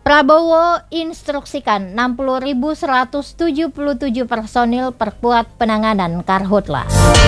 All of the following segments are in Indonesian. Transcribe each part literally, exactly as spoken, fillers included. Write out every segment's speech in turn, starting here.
Prabowo instruksikan enam puluh ribu seratus tujuh puluh tujuh personil perkuat penanganan Karhutla.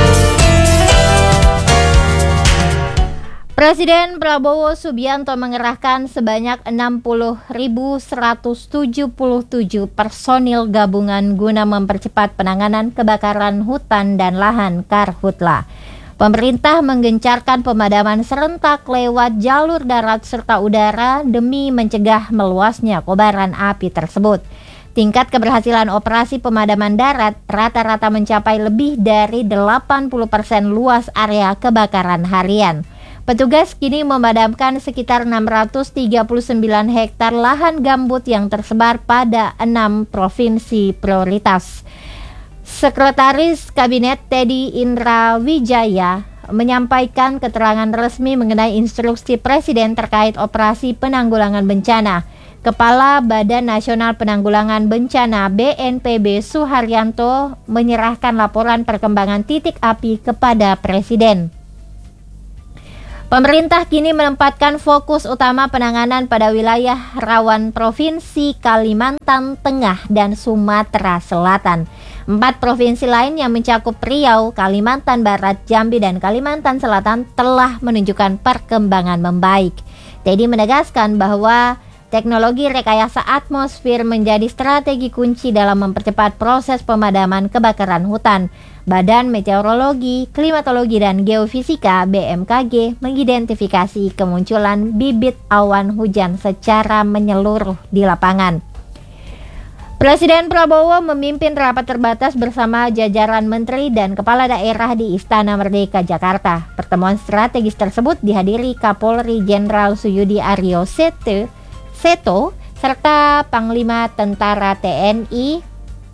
Presiden Prabowo Subianto mengerahkan sebanyak enam puluh ribu seratus tujuh puluh tujuh personil gabungan guna mempercepat penanganan kebakaran hutan dan lahan Karhutla. Pemerintah menggencarkan pemadaman serentak lewat jalur darat serta udara demi mencegah meluasnya kobaran api tersebut. Tingkat keberhasilan operasi pemadaman darat rata-rata mencapai lebih dari delapan puluh persen luas area kebakaran harian. Petugas kini memadamkan sekitar enam ratus tiga puluh sembilan hektar lahan gambut yang tersebar pada enam provinsi prioritas. Sekretaris Kabinet Teddy Indra Wijaya menyampaikan keterangan resmi mengenai instruksi Presiden terkait operasi penanggulangan bencana. Kepala Badan Nasional Penanggulangan Bencana B N P B Suharyanto menyerahkan laporan perkembangan titik api kepada Presiden. Pemerintah kini menempatkan fokus utama penanganan pada wilayah rawan Provinsi Kalimantan Tengah dan Sumatera Selatan. Empat provinsi lain yang mencakup Riau, Kalimantan Barat, Jambi, dan Kalimantan Selatan telah menunjukkan perkembangan membaik. Teddy menegaskan bahwa teknologi rekayasa atmosfer menjadi strategi kunci dalam mempercepat proses pemadaman kebakaran hutan. Badan Meteorologi, Klimatologi, dan Geofisika B M K G mengidentifikasi kemunculan bibit awan hujan secara menyeluruh di lapangan. Presiden Prabowo memimpin rapat terbatas bersama jajaran menteri dan kepala daerah di Istana Merdeka, Jakarta. Pertemuan strategis tersebut dihadiri Kapolri Jenderal Suyudi Aryo Seto, Seto serta Panglima Tentara T N I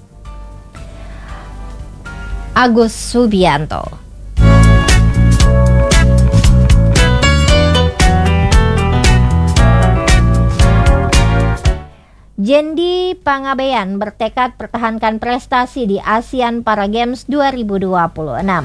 Agus Subianto. Jendi Pangabean bertekad pertahankan prestasi di ASEAN Para Games dua ribu dua puluh enam.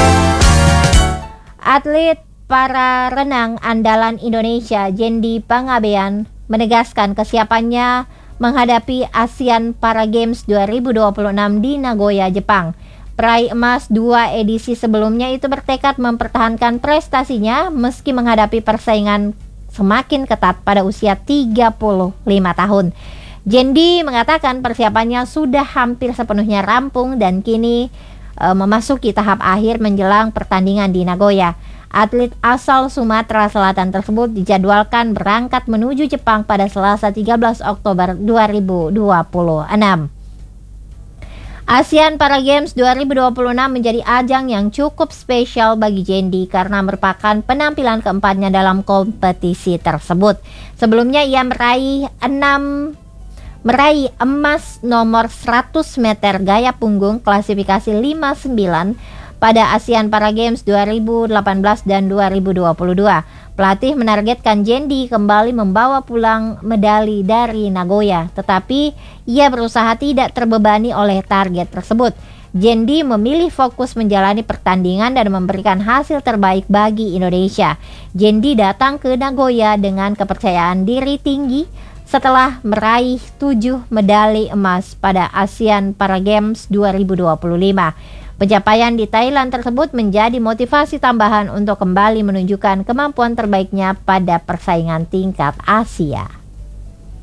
Atlet para renang andalan Indonesia Jendi Pangabean menegaskan kesiapannya menghadapi ASEAN Para Games dua ribu dua puluh enam di Nagoya, Jepang. Peraih emas dua edisi sebelumnya itu bertekad mempertahankan prestasinya meski menghadapi persaingan semakin ketat pada usia tiga puluh lima tahun. Jendi mengatakan persiapannya sudah hampir sepenuhnya rampung dan kini e, memasuki tahap akhir menjelang pertandingan di Nagoya. Atlet asal Sumatera Selatan tersebut dijadwalkan berangkat menuju Jepang pada Selasa tiga belas Oktober dua ribu dua puluh enam. ASEAN Para Games dua ribu dua puluh enam menjadi ajang yang cukup spesial bagi Jendi karena merupakan penampilan keempatnya dalam kompetisi tersebut. Sebelumnya ia meraih enam meraih emas nomor seratus meter gaya punggung klasifikasi lima puluh sembilan pada ASEAN Para Games dua ribu delapan belas dan dua ribu dua puluh dua. Pelatih menargetkan Jendi kembali membawa pulang medali dari Nagoya, tetapi ia berusaha tidak terbebani oleh target tersebut. Jendi memilih fokus menjalani pertandingan dan memberikan hasil terbaik bagi Indonesia. Jendi datang ke Nagoya dengan kepercayaan diri tinggi setelah meraih tujuh medali emas pada ASEAN Para Games dua ribu dua puluh lima. Pencapaian di Thailand tersebut menjadi motivasi tambahan untuk kembali menunjukkan kemampuan terbaiknya pada persaingan tingkat Asia.